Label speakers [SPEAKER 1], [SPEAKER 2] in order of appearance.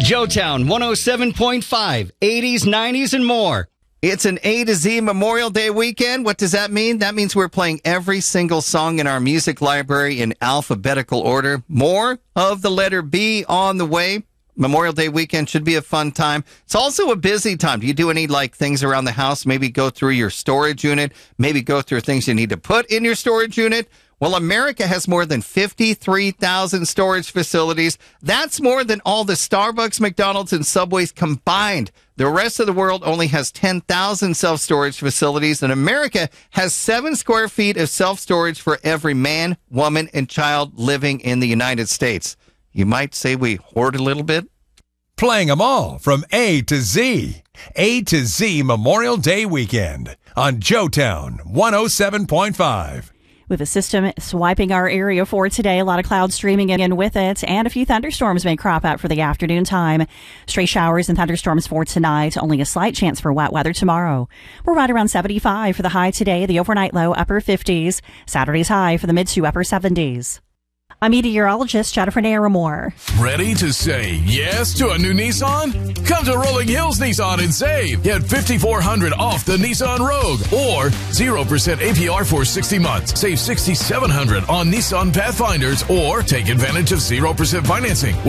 [SPEAKER 1] Joetown 107.5, 80s, 90s, and more.
[SPEAKER 2] It's an A to Z Memorial Day weekend. What does that mean? That means we're playing every single song in our music library in alphabetical order. More of the letter B on the way. Memorial Day weekend should be a fun time. It's also a busy time. Do you do any things around the house? Maybe go through your storage unit. Maybe go through things you need to put in your storage unit. Well, America has more than 53,000 storage facilities. That's more than all the Starbucks, McDonald's, and Subways combined. The rest of the world only has 10,000 self-storage facilities, and America has 7 square feet of self-storage for every man, woman, and child living in the United States. You might say we hoard a little bit.
[SPEAKER 3] Playing them all from A to Z. A to Z Memorial Day weekend on Joetown 107.5.
[SPEAKER 4] We have a system swiping our area for today. A lot of clouds streaming in with it, and a few thunderstorms may crop out for the afternoon time. Stray showers and thunderstorms for tonight. Only a slight chance for wet weather tomorrow. We're right around 75 for the high today. The overnight low, upper 50s. Saturday's high for the mid to upper 70s. I'm meteorologist Jennifer Naramore.
[SPEAKER 5] Ready to say yes to a new Nissan? Come to Rolling Hills Nissan and save. Get $5,400 off the Nissan Rogue or 0% APR for 60 months. Save $6,700 on Nissan Pathfinders or take advantage of 0% financing.